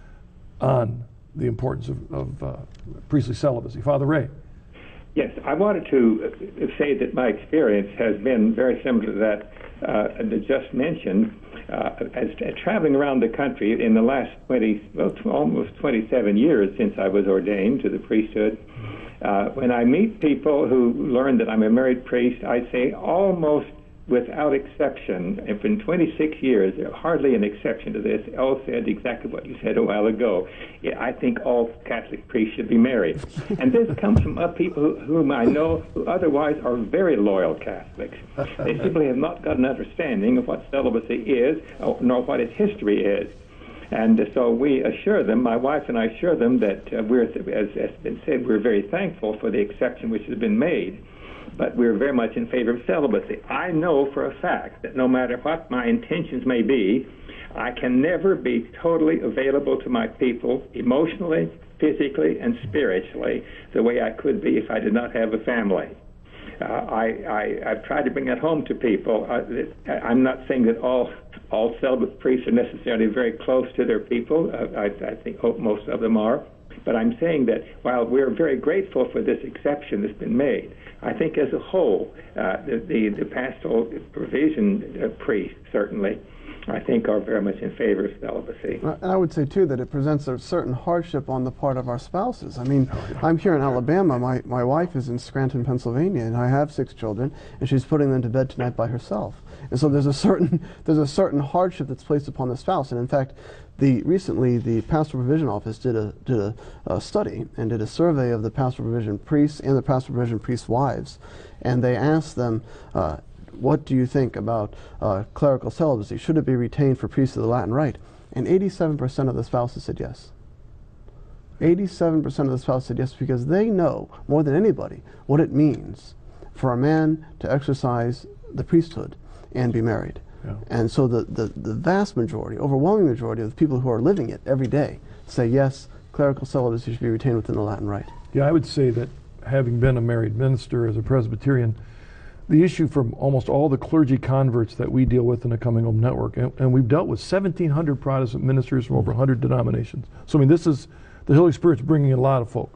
B: on the importance of, of uh, priestly celibacy. Father Ray.
C: Yes, I wanted to uh, say that my experience has been very similar to that uh, that just mentioned. Uh, as, as traveling around the country in the last twenty, well, t- almost twenty-seven years since I was ordained to the priesthood, uh, when I meet people who learn that I'm a married priest, I say almost without exception, if in twenty-six years, there hardly an exception to this, all said exactly what you said a while ago. Yeah, I think all Catholic priests should be married. And this comes from uh, people who, whom I know who otherwise are very loyal Catholics. They simply have not got an understanding of what celibacy is, or, nor what its history is. And uh, so we assure them, my wife and I assure them that uh, we're, as has been said, we're very thankful for the exception which has been made. But we're very much in favor of celibacy. I know for a fact that no matter what my intentions may be, I can never be totally available to my people emotionally, physically, and spiritually the way I could be if I did not have a family. Uh, I, I, I've tried to bring that home to people. Uh, that, I'm not saying that all all celibate priests are necessarily very close to their people. Uh, I, I think hope most of them are. But I'm saying that while we're very grateful for this exception that's been made, I think as a whole, uh, the, the, the pastoral provision uh, priests certainly, I think, are very much in favor of celibacy.
A: And I would say, too, that it presents a certain hardship on the part of our spouses. I mean, I'm here in Alabama. My, my wife is in Scranton, Pennsylvania, and I have six children, and she's putting them to bed tonight by herself. And so there's a certain, there's a certain hardship that's placed upon the spouse. And in fact, the, recently the Pastoral Provision Office did a, did a, a study and did a survey of the Pastoral Provision priests and the Pastoral Provision priests' wives. And they asked them, uh, what do you think about uh, clerical celibacy? Should it be retained for priests of the Latin Rite? And eighty-seven percent of the spouses said yes. eighty-seven percent of the spouses said yes, because they know more than anybody what it means for a man to exercise the priesthood and be married.
B: Yeah.
A: And so the, the, the vast majority, overwhelming majority of the people who are living it every day say yes, clerical celibacy should be retained within the Latin Rite.
B: Yeah, I would say that having been a married minister as a Presbyterian, the issue from almost all the clergy converts that we deal with in the Coming Home Network, and, and we've dealt with seventeen hundred Protestant ministers from over one hundred denominations. So, I mean, this is, the Holy Spirit's bringing in a lot of folk.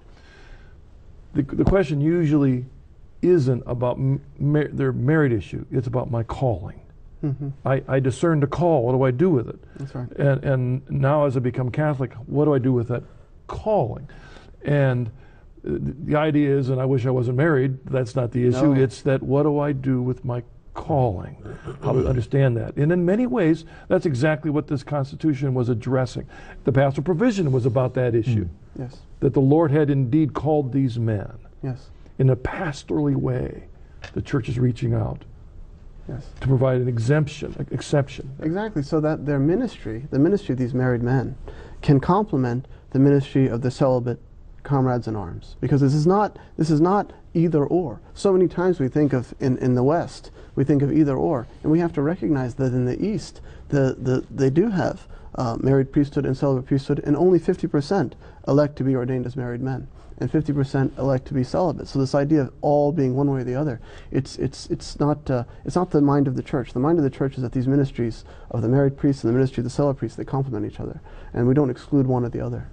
B: The, the question usually isn't about mar- their married issue, it's about my calling.
A: Mm-hmm.
B: I, I discern the call, what do I do with it?
A: That's right.
B: And, and now as I become Catholic, what do I do with that calling? And the idea is, and I wish I wasn't married, that's not the issue,
A: No.
B: it's that what do I do with my calling? How do I understand that? And in many ways, that's exactly what this Constitution was addressing. The pastoral provision was about that issue,
A: Mm. Yes.
B: that the Lord had indeed called these men.
A: Yes.
B: In a pastorally way, the church is reaching out
A: Yes.
B: to provide an exemption, an exception.
A: Exactly, so that their ministry, the ministry of these married men, can complement the ministry of the celibate comrades in arms. Because this is not this is not either or. So many times we think of in, in the West, we think of either or, and we have to recognize that in the East, the, the they do have uh, married priesthood and celibate priesthood, and only fifty percent elect to be ordained as married men, and fifty percent elect to be celibate. So this idea of all being one way or the other, it's it's it's not uh, it's not the mind of the church. The mind of the church is that these ministries of the married priest and the ministry of the celibate priest, they complement each other, and we don't exclude one or the other.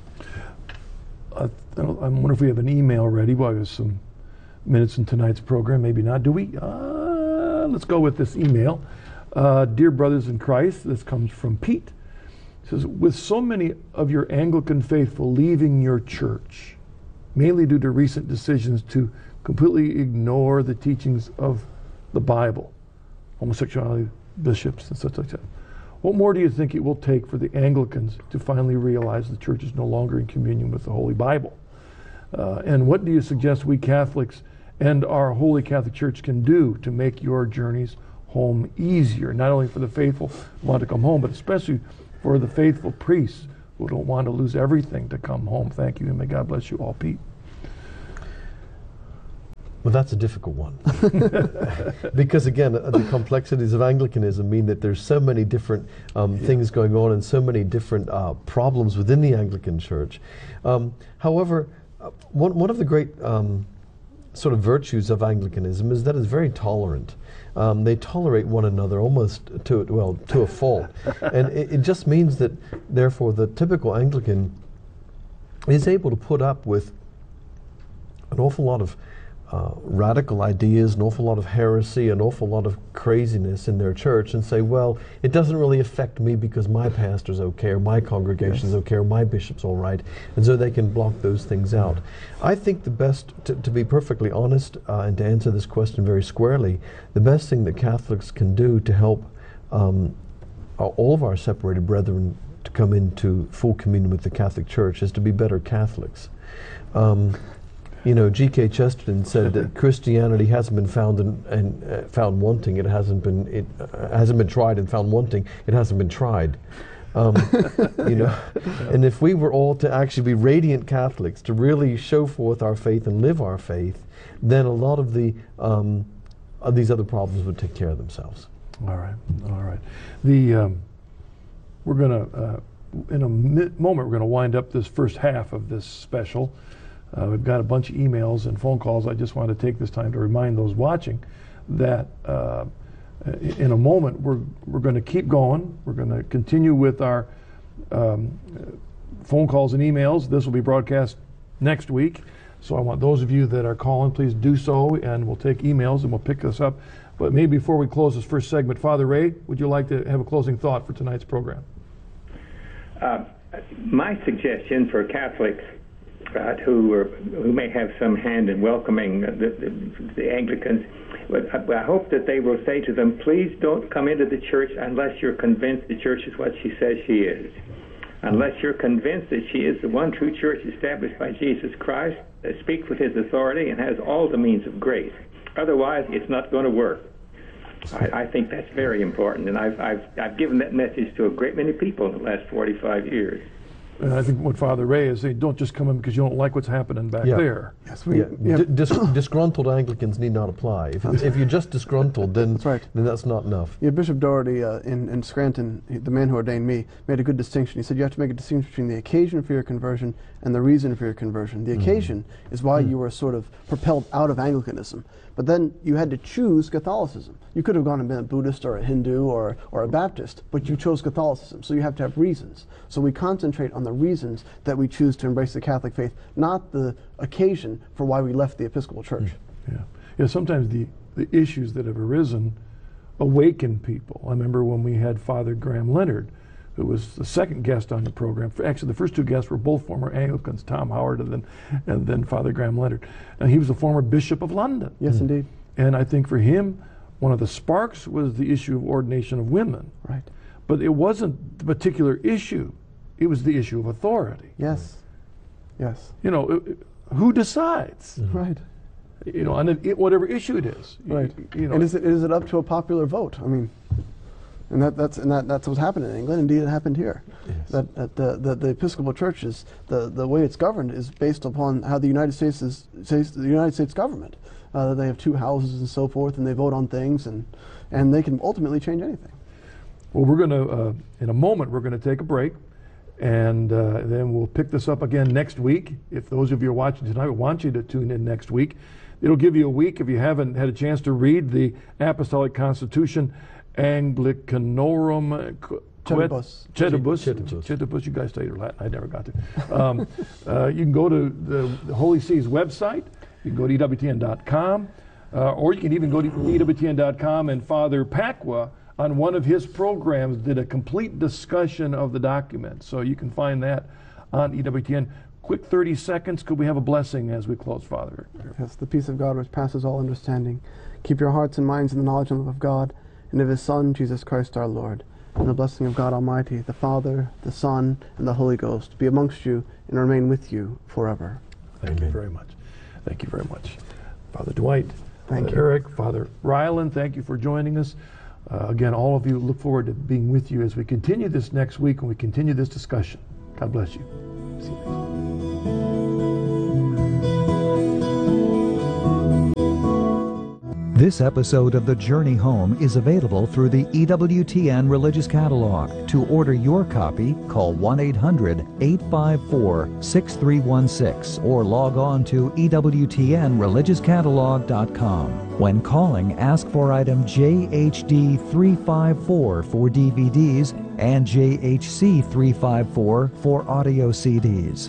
B: Uh, I wonder if we have an email ready. Well, there's some minutes in tonight's program, maybe not. Do we? Uh, let's go with this email. Uh, Dear brothers in Christ, this comes from Pete. It says, with so many of your Anglican faithful leaving your church, mainly due to recent decisions to completely ignore the teachings of the Bible, homosexuality, bishops, and such like that, What more do you think it will take for the Anglicans to finally realize the church is no longer in communion with the Holy Bible? Uh, and what do you suggest we Catholics and our Holy Catholic Church can do to make your journeys home easier, not only for the faithful who want to come home, but especially for the faithful priests who don't want to lose everything to come home? Thank you, and may God bless you all, Pete.
D: Well, that's a difficult one. Because again, uh, the complexities of Anglicanism mean that there's so many different um, yeah. things going on and so many different uh, problems within the Anglican Church. Um, however, uh, one, one of the great um, sort of virtues of Anglicanism is that it's very tolerant. Um, they tolerate one another almost to, well, to a fault. And it, it just means that, therefore, the typical Anglican is able to put up with an awful lot of Uh, radical ideas, an awful lot of heresy, an awful lot of craziness in their church, and say, well, it doesn't really affect me because my pastor's okay, or my congregation's okay, or my bishop's all right, and so they can block those things out. I think the best, to, to be perfectly honest, uh, and to answer this question very squarely, the best thing that Catholics can do to help um, all of our separated brethren to come into full communion with the Catholic Church is to be better Catholics. Um, You know, G K Chesterton said that Christianity hasn't been found and, and uh, found wanting. It hasn't been it uh, hasn't been tried and found wanting. It hasn't been tried. Um, you know, and if we were all to actually be radiant Catholics, to really show forth our faith and live our faith, then a lot of the um, of these other problems would take care of themselves.
B: All right, all right. The um, we're going to uh, in a mi- moment we're going to wind up this first half of this special. Uh, we've got a bunch of emails and phone calls. I just want to take this time to remind those watching that uh, in a moment we're we're going to keep going. We're going to continue with our um, phone calls and emails. This will be broadcast next week. So I want those of you that are calling, please do so, and we'll take emails and we'll pick this up. But maybe before we close this first segment, Father Ray, would you like to have a closing thought for tonight's program?
C: Uh, my suggestion for Catholics Uh, who are, who may have some hand in welcoming the, the, the Anglicans, but I, I hope that they will say to them, please don't come into the church unless you're convinced the church is what she says she is. Unless you're convinced that she is the one true church established by Jesus Christ, that speaks with his authority and has all the means of grace. Otherwise, it's not going to work. I, I think that's very important, and I've, I've, I've given that message to a great many people in the last forty-five years.
B: And I think what Father Ray is saying, don't just come in because you don't like what's happening back
D: yeah.
B: there.
A: Yes, we,
D: yeah.
A: yeah.
D: D- dis- disgruntled Anglicans need not apply. If, if you're just disgruntled, then
A: that's right.
D: then that's not enough.
A: Yeah, Bishop Doherty uh, in, in Scranton, he, the man who ordained me, made a good distinction. He said you have to make a distinction between the occasion for your conversion and the reason for your conversion. The occasion mm-hmm. is why mm-hmm. you were sort of propelled out of Anglicanism. But then you had to choose Catholicism. You could have gone and been a Buddhist or a Hindu or, or a Baptist, but you chose Catholicism, so you have to have reasons. So we concentrate on the reasons that we choose to embrace the Catholic faith, not the occasion for why we left the Episcopal Church.
B: Yeah, yeah. Sometimes the, the issues that have arisen awaken people. I remember when we had Father Graham Leonard, who was the second guest on the program. Actually, the first two guests were both former Anglicans, Tom Howard and then and then Father Graham Leonard. And he was the former Bishop of London.
A: Yes, mm. indeed.
B: And I think for him, one of the sparks was the issue of ordination of women.
A: Right.
B: But it wasn't the particular issue. It was the issue of authority.
A: Yes. Yes.
B: You know, it, it, who decides?
A: Mm-hmm. Right.
B: You know, on it, whatever issue it is.
A: Right.
B: You, you know,
A: and is it, is it up to a popular vote? I mean, and that, that's and that, that's what's happened in England. Indeed, it happened here.
D: Yes. That,
A: that the, the the Episcopal Church is the the way it's governed is based upon how the United States is the United States government. Uh, they have two houses and so forth, and they vote on things, and and they can ultimately change anything.
B: Well, we're going to uh, in a moment we're going to take a break, and uh, then we'll pick this up again next week. If those of you are watching tonight, we want you to tune in next week. It'll give you a week if you haven't had a chance to read the Apostolic Constitution Anglicanorum
A: Cedibus.
B: Cedibus.
D: Cedibus.
B: Cedibus. You guys studied Latin. I never got to. Um, uh, you can go to the, the Holy See's website. You can go to E W T N dot com, uh, or you can even go to E W T N dot com, and Father Pacwa on one of his programs did a complete discussion of the document. So you can find that on E W T N. Quick thirty seconds. Could we have a blessing as we close, Father?
A: Yes, the peace of God which passes all understanding. Keep your hearts and minds in the knowledge and love of God and of his Son, Jesus Christ our Lord. and the blessing of God Almighty, the Father, the Son, and the Holy Ghost be amongst you and remain with you forever.
B: Thank
D: Amen.
B: you very much. Thank you very much. Father Dwight,
A: Thank
B: Father
A: you.
B: Eric, Father Ryland, thank you for joining us. Uh, again, all of you, look forward to being with you as we continue this next week and we continue this discussion. God bless you. See you next week.
G: This episode of The Journey Home is available through the E W T N Religious Catalog. To order your copy, call one eight hundred, eight five four, six three one six or log on to E W T N religious catalog dot com. When calling, ask for item J H D three five four for D V Ds and J H C three five four for audio C Ds.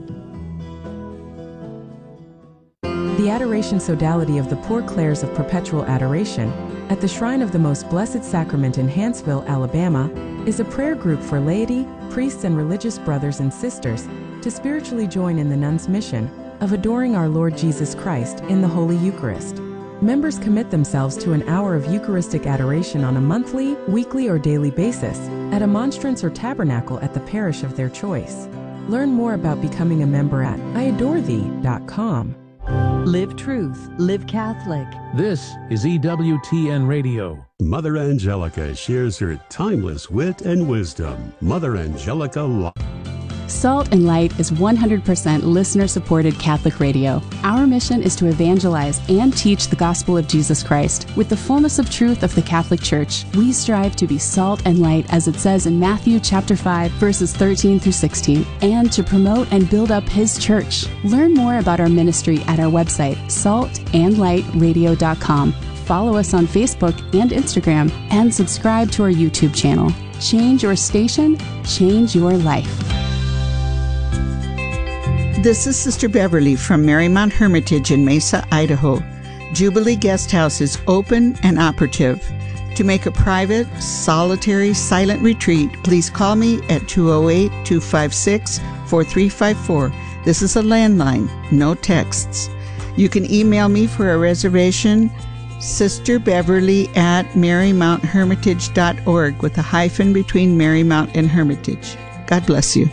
H: The Adoration Sodality of the Poor Clares of Perpetual Adoration at the Shrine of the Most Blessed Sacrament in Hanceville, Alabama, is a prayer group for laity, priests, and religious brothers and sisters to spiritually join in the nuns' mission of adoring our Lord Jesus Christ in the Holy Eucharist. Members commit themselves to an hour of Eucharistic adoration on a monthly, weekly, or daily basis at a monstrance or tabernacle at the parish of their choice. Learn more about becoming a member at I adore thee dot com.
I: Live truth, live Catholic.
E: This is E W T N Radio.
J: Mother Angelica shares her timeless wit and wisdom. Mother Angelica Live.
K: Salt and Light is one hundred percent listener-supported Catholic radio. Our mission is to evangelize and teach the gospel of Jesus Christ with the fullness of truth of the Catholic Church. We strive to be salt and light, as it says in Matthew chapter five, verses thirteen through sixteen, and to promote and build up His church. Learn more about our ministry at our website, salt and light radio dot com. Follow us on Facebook and Instagram, and subscribe to our YouTube channel. Change your station, change your life.
L: This is Sister Beverly from Marymount Hermitage in Mesa, Idaho. Jubilee Guest House is open and operative. To make a private, solitary, silent retreat, please call me at two oh eight, two five six, four three five four. This is a landline, no texts. You can email me for a reservation, Sister Beverly at marymount hermitage dot org with a hyphen between Marymount and Hermitage. God bless you.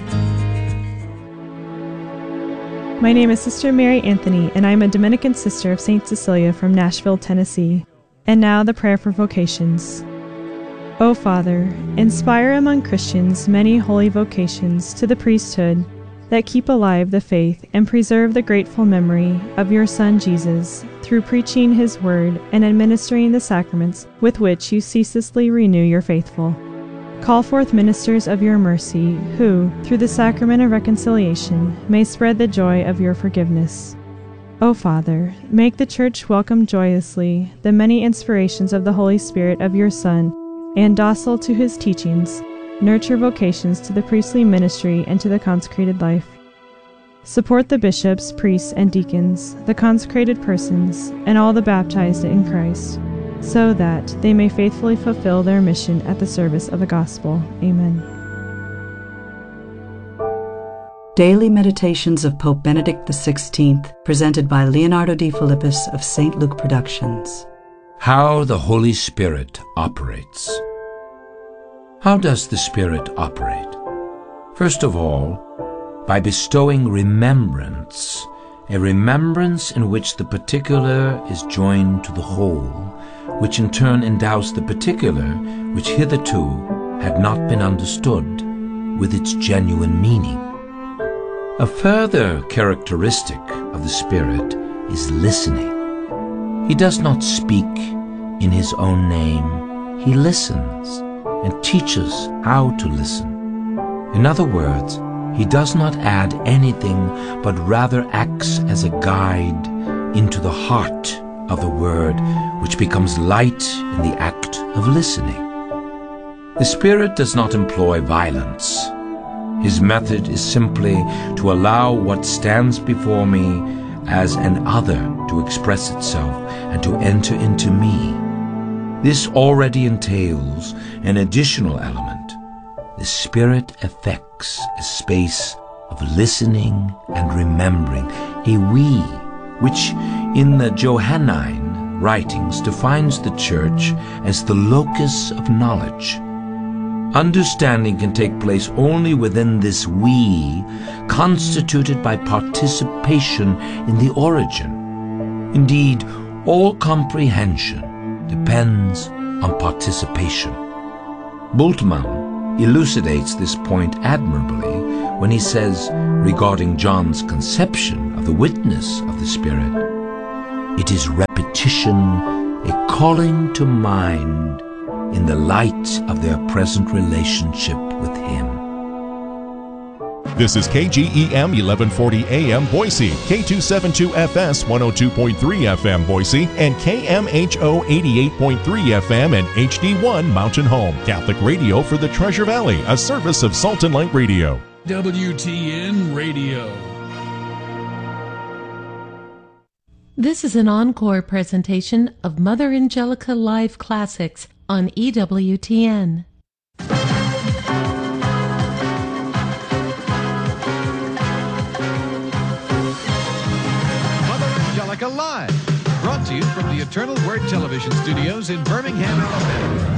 M: My name is Sister Mary Anthony, and I am a Dominican sister of Saint Cecilia from Nashville, Tennessee. And now the prayer for vocations. O Father, inspire among Christians many holy vocations to the priesthood that keep alive the faith and preserve the grateful memory of your Son Jesus through preaching His word and administering the sacraments with which you ceaselessly renew your faithful. Call forth ministers of your mercy, who, through the sacrament of reconciliation, may spread the joy of your forgiveness. O Father, make the Church welcome joyously the many inspirations of the Holy Spirit of your Son, and docile to His teachings, nurture vocations to the priestly ministry and to the consecrated life. Support the bishops, priests, and deacons, the consecrated persons, and all the baptized in Christ, so that they may faithfully fulfill their mission at the service of the gospel. Amen.
I: Daily Meditations of Pope Benedict the sixteenth, presented by Leonardo D. Philippus of Saint Luke Productions.
N: How the Holy Spirit operates. How does the Spirit operate? First of all, by bestowing remembrance, a remembrance in which the particular is joined to the whole, which in turn endows the particular, which hitherto had not been understood, with its genuine meaning. A further characteristic of the Spirit is listening. He does not speak in His own name. He listens and teaches how to listen. In other words, He does not add anything, but rather acts as a guide into the heart of the Word, which becomes light in the act of listening. The Spirit does not employ violence. His method is simply to allow what stands before me as an other to express itself and to enter into me. This already entails an additional element. The Spirit effects a space of listening and remembering, a we, which in the Johannine writings defines the Church as the locus of knowledge. Understanding can take place only within this we, constituted by participation in the origin. Indeed, all comprehension depends on participation. Bultmann elucidates this point admirably when he says, regarding John's conception of the witness of the Spirit, "It is repetition, a calling to mind in the light of their present relationship with Him."
O: This is K G E M eleven forty A M Boise, K two seventy-two F S one oh two point three F M Boise, and K M H O eighty-eight point three F M and H D one Mountain Home. Catholic radio for the Treasure Valley, a service of Salt and Light Radio.
P: W T N Radio.
Q: This is an encore presentation of Mother Angelica Live Classics on E W T N.
R: Live, brought to you from the Eternal Word Television Studios in Birmingham, Alabama.